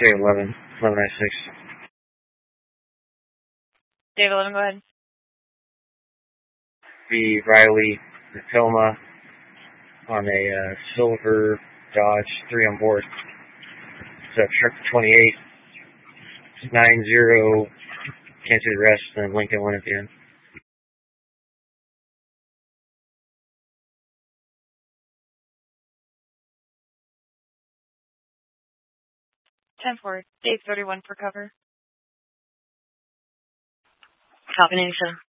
J11, 1196. Dave 11, go ahead. B. Riley Tacoma on a silver Dodge 3 on board. It's a trip 28, 90, can't see the rest, and Lincoln 1 at the end. 10-4, Dave 31 for cover. Falcon 87.